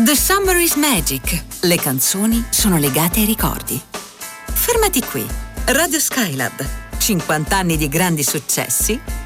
The Summer is Magic. Le canzoni sono legate ai ricordi. Fermati qui. Radio Skylab. 50 anni di grandi successi